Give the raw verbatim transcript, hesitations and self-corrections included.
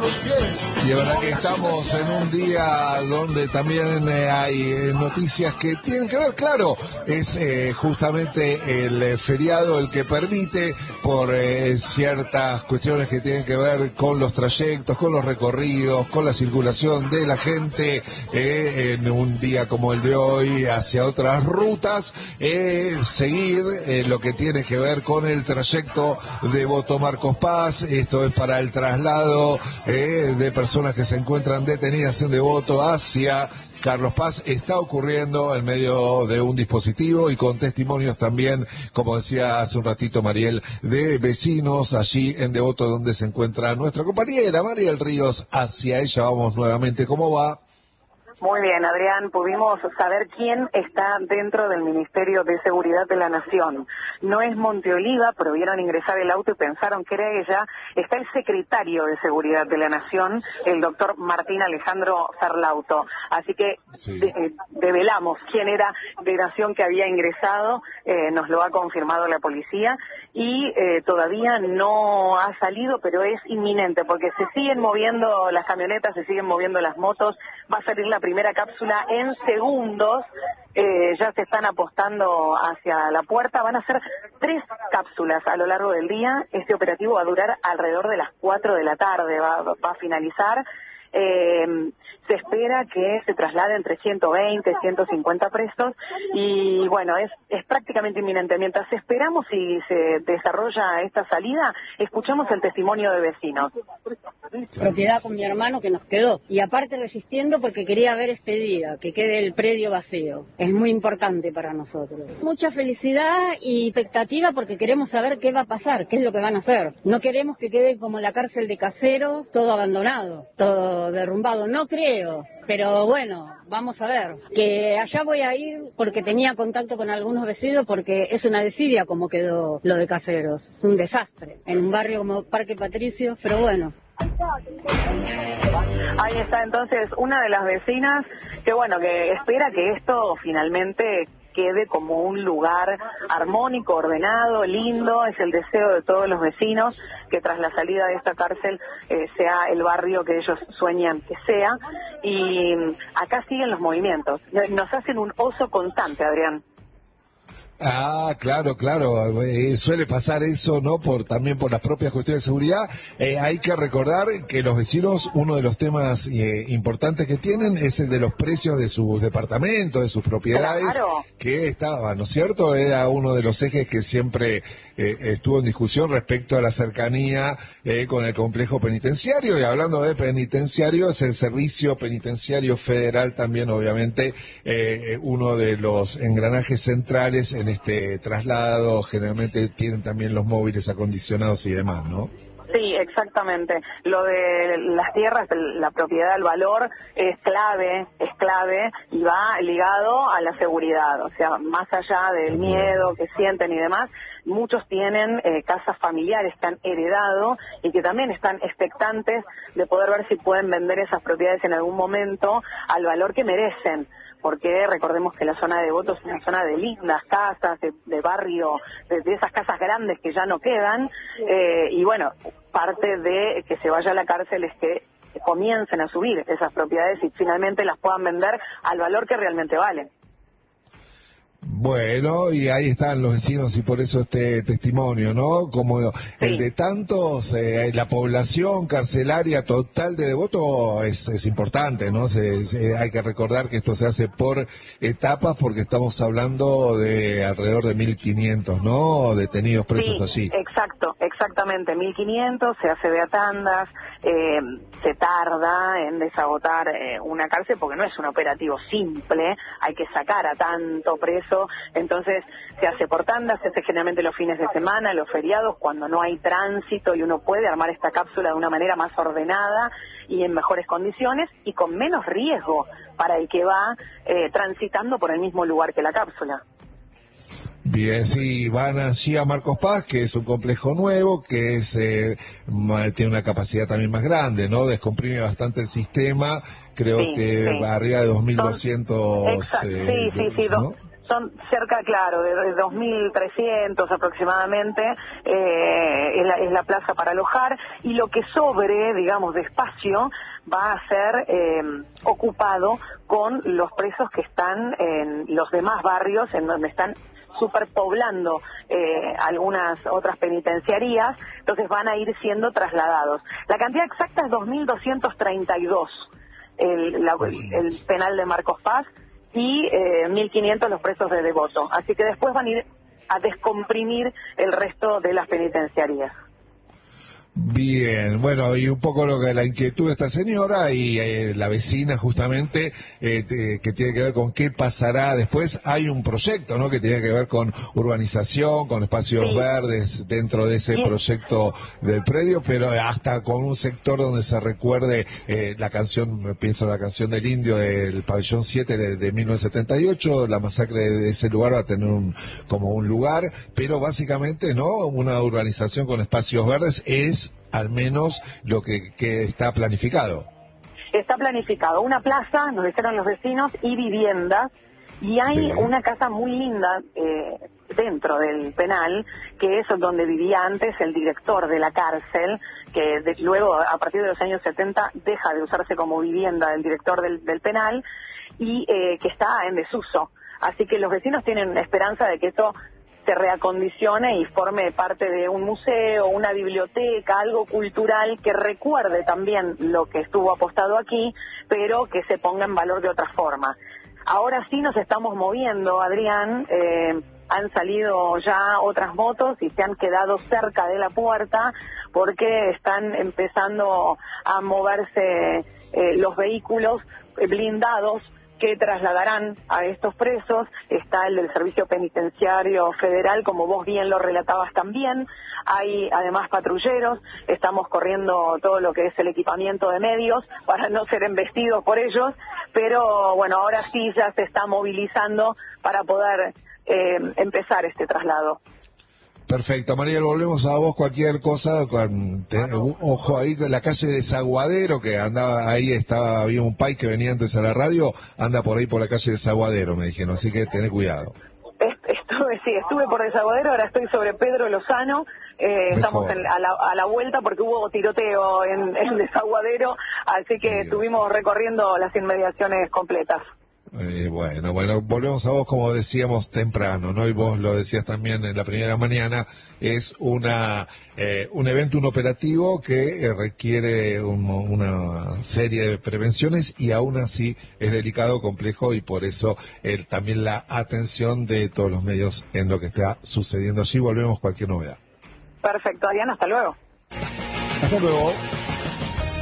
Y de verdad que estamos en un día donde también eh, hay eh, noticias que tienen que ver, claro, es eh, justamente el eh, feriado el que permite por eh, ciertas cuestiones que tienen que ver con los trayectos, con los recorridos, con la circulación de la gente eh, en un día como el de hoy hacia otras rutas, eh, seguir eh, lo que tiene que ver con el trayecto de Devoto Marcos Paz. Esto es para el traslado eh, de personas que se encuentran detenidas en Devoto hacia Carlos Paz. Está ocurriendo en medio de un dispositivo y con testimonios también, como decía hace un ratito Mariel, de vecinos allí en Devoto, donde se encuentra nuestra compañera Mariel Ríos. Hacia ella vamos nuevamente. ¿Cómo va? Muy bien, Adrián, pudimos saber quién está dentro del Ministerio de Seguridad de la Nación. No es Monteoliva, pero vieron ingresar el auto y pensaron que era ella. Está el secretario de Seguridad de la Nación, el doctor Martín Alejandro Sarlauto. Así que sí. de, eh, develamos quién era de Nación que había ingresado, eh, nos lo ha confirmado la policía. Y eh, todavía no ha salido, pero es inminente, porque se siguen moviendo las camionetas, se siguen moviendo las motos. Va a salir la primera cápsula en segundos, eh, ya se están apostando hacia la puerta. Van a ser tres cápsulas a lo largo del día. Este operativo va a durar alrededor de las cuatro de la tarde, va, va a finalizar. Eh, se espera que se traslade entre ciento veinte, ciento cincuenta presos y bueno, es, es prácticamente inminente. Mientras esperamos y se desarrolla esta salida, escuchamos el testimonio de vecinos. Propiedad con mi hermano que nos quedó y aparte resistiendo porque quería ver este día, que quede el predio vacío. Es muy importante para nosotros. Mucha felicidad y expectativa porque queremos saber qué va a pasar, qué es lo que van a hacer. No queremos que quede como la cárcel de Caseros, todo abandonado, todo derrumbado. No creo, pero bueno, vamos a ver. Que allá voy a ir porque tenía contacto con algunos vecinos porque es una desidia como quedó lo de Caseros. Es un desastre en un barrio como Parque Patricio, pero bueno. Ahí está entonces una de las vecinas que bueno, que espera que esto finalmente quede como un lugar armónico, ordenado, lindo. Es el deseo de todos los vecinos que tras la salida de esta cárcel eh, sea el barrio que ellos sueñan que sea. Y acá siguen los movimientos. Nos hacen un oso constante, Adrián. Ah, claro, claro, eh, suele pasar eso, ¿no? Por también por las propias cuestiones de seguridad. Eh, hay que recordar que los vecinos, uno de los temas eh, importantes que tienen es el de los precios de sus departamentos, de sus propiedades, claro. Que estaba, ¿no es cierto? Era uno de los ejes que siempre eh, estuvo en discusión respecto a la cercanía eh, con el complejo penitenciario. Y hablando de penitenciario, es el Servicio Penitenciario Federal también, obviamente, eh, uno de los engranajes centrales en este traslado. Generalmente tienen también los móviles acondicionados y demás, ¿no? Sí, exactamente. Lo de las tierras, la propiedad, el valor es clave, es clave y va ligado a la seguridad. O sea, más allá del miedo que sienten y demás, muchos tienen eh, casas familiares que han heredado y que también están expectantes de poder ver si pueden vender esas propiedades en algún momento al valor que merecen. Porque recordemos que la zona de Devoto es una zona de lindas casas, de, de barrio, de, de esas casas grandes que ya no quedan, eh, y bueno, parte de que se vaya a la cárcel es que comiencen a subir esas propiedades y finalmente las puedan vender al valor que realmente valen. Bueno, y ahí están los vecinos y por eso este testimonio, ¿no? Como el sí. de tantos, eh, la población carcelaria total de Devoto es, es importante, ¿no? Se, se, hay que recordar que esto se hace por etapas porque estamos hablando de alrededor de mil quinientos, ¿no? Detenidos presos sí, allí. Exacto, exactamente, mil quinientos, se hace de a tandas, eh, se tarda en desagotar eh, una cárcel porque no es un operativo simple, hay que sacar a tanto preso. Entonces se hace por tandas, se hace generalmente los fines de semana, los feriados, cuando no hay tránsito y uno puede armar esta cápsula de una manera más ordenada y en mejores condiciones y con menos riesgo para el que va eh, transitando por el mismo lugar que la cápsula. Bien, sí, van allí a Marcos Paz, que es un complejo nuevo, que es eh, tiene una capacidad también más grande, ¿no? Descomprime bastante el sistema, creo sí, que sí. arriba de dos mil doscientos. Exacto, sí, sí, sí, ¿no? Son cerca, claro, de dos mil trescientos aproximadamente, eh, es, la, es la plaza para alojar, y lo que sobre, digamos, de espacio va a ser eh, ocupado con los presos que están en los demás barrios, en donde están superpoblando eh, algunas otras penitenciarías, entonces van a ir siendo trasladados. La cantidad exacta es dos mil doscientos treinta y dos, el, la, el penal de Marcos Paz, y eh, mil quinientos los presos de Devoto. Así que después van a ir a descomprimir el resto de las penitenciarías. Bien, bueno, y un poco lo que la inquietud de esta señora y eh, la vecina justamente, eh, te, que tiene que ver con qué pasará después. Hay un proyecto, ¿no?, que tiene que ver con urbanización, con espacios sí. verdes dentro de ese sí. proyecto del predio, pero hasta con un sector donde se recuerde eh, la canción, pienso en la canción del Indio del Pabellón siete de, de mil novecientos setenta y ocho, la masacre de ese lugar va a tener un, como un lugar, pero básicamente, ¿no?, una urbanización con espacios verdes es al menos lo que, que está planificado. Está planificado una plaza, nos dijeron los vecinos, y viviendas, y hay sí. una casa muy linda eh, dentro del penal, que es donde vivía antes el director de la cárcel, que de, luego, a partir de los años setenta, deja de usarse como vivienda del director del, del penal, y eh, que está en desuso. Así que los vecinos tienen esperanza de que esto se reacondicione y forme parte de un museo, una biblioteca, algo cultural que recuerde también lo que estuvo apostado aquí, pero que se ponga en valor de otra forma. Ahora sí nos estamos moviendo, Adrián, eh, han salido ya otras motos y se han quedado cerca de la puerta porque están empezando a moverse eh, los vehículos blindados que trasladarán a estos presos. Está el del Servicio Penitenciario Federal, como vos bien lo relatabas también. Hay además patrulleros, estamos corriendo todo lo que es el equipamiento de medios para no ser embestidos por ellos, pero bueno, ahora sí ya se está movilizando para poder eh, empezar este traslado. Perfecto, Mariel, volvemos a vos, cualquier cosa, con, te, ojo ahí con la calle de Zaguadero, que andaba ahí, estaba, había un pai que venía antes a la radio, anda por ahí por la calle de Zaguadero, me dijeron, así que tené cuidado. Estuve, sí, estuve por el Zaguadero, ahora estoy sobre Pedro Lozano, eh, estamos en, a, la, a la vuelta porque hubo tiroteo en, en el Zaguadero, así que Dios. Estuvimos recorriendo las inmediaciones completas. Eh, bueno, bueno, volvemos a vos, como decíamos temprano, ¿no? Y vos lo decías también en la primera mañana, es una eh, un evento, un operativo que eh, requiere un, una serie de prevenciones y aún así es delicado, complejo y por eso eh, también la atención de todos los medios en lo que está sucediendo allí. Volvemos cualquier novedad. Perfecto, Adriana, hasta luego. Hasta luego.